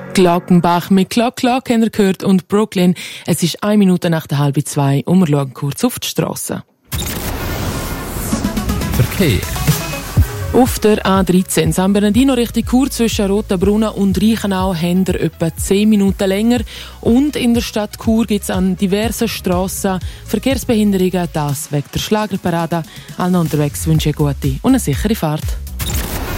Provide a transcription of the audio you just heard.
Glockenbach mit Clock Clock haben wir gehört und Brooklyn. Es ist 1 Minute nach der 1:30 und wir schauen kurz auf die Strasse. Verkehr. Auf der A13 San Bernardino Richtung Chur zwischen Rotenbrunnen und Reichenau haben wir etwa 10 Minuten länger. Und in der Stadt Chur gibt es an diversen Strassen Verkehrsbehinderungen, das wegen der Schlagerparade. Allen unterwegs wünsche ich eine gute und eine sichere Fahrt.